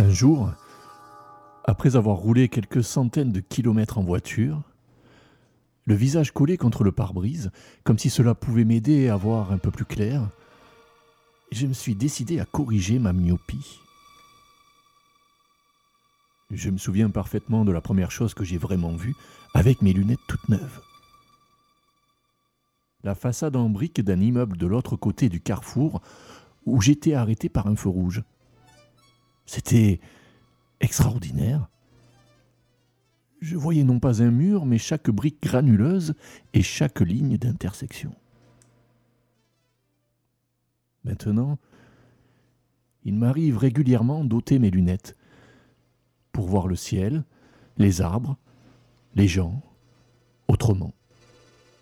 Un jour, après avoir roulé quelques centaines de kilomètres en voiture, le visage collé contre le pare-brise, comme si cela pouvait m'aider à voir un peu plus clair, je me suis décidé à corriger ma myopie. Je me souviens parfaitement de la première chose que j'ai vraiment vue avec mes lunettes toutes neuves. La façade en briques d'un immeuble de l'autre côté du carrefour où j'étais arrêté par un feu rouge. C'était extraordinaire. Je voyais non pas un mur, mais chaque brique granuleuse et chaque ligne d'intersection. Maintenant, il m'arrive régulièrement d'ôter mes lunettes pour voir le ciel, les arbres, les gens, autrement.